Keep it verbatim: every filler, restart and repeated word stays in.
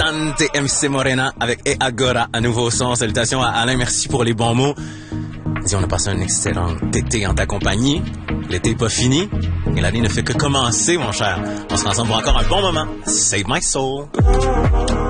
Dante M C Morena avec E Agora, un nouveau son. Salutations à Alain, merci pour les bons mots. Dis, on a passé un excellent été en ta compagnie. L'été n'est pas fini et l'année ne fait que commencer, mon cher. On sera ensemble pour encore un bon moment. Save my soul.